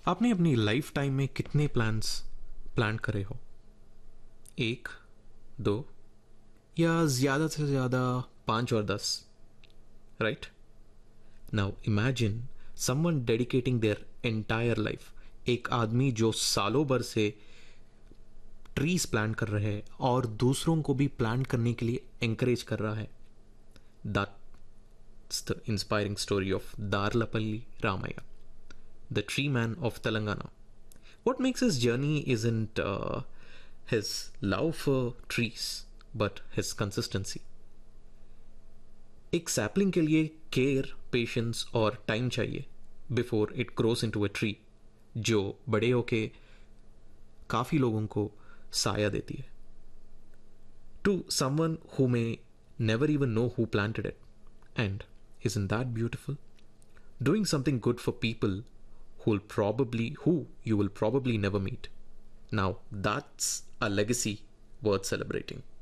आपने अपनी life time में कितने प्लान करे हो? एक, दो, या ज़्यादा से ज़्यादा पाँच और 10? Right now imagine someone dedicating their entire life. एक आदमी जो सालों भर से ट्रीज प्लान कर रहे हैं और दूसरों को भी प्लान करने के लिए एंकरेज कर रहा है। That's the inspiring story of दार्लपल्ली Ramaiah, the tree man of Telangana. What makes his journey isn't his love for trees, but his consistency. एक सैपलिंग के लिए केयर, पेशेंस और टाइम चाहिए before it gross into a tree जो बड़े होके काफ़ी लोगों को साया देती है। To someone who may never even know who planted it. And isn't that beautiful? Doing something good for people who you will probably never meet. Now that's a legacy worth celebrating.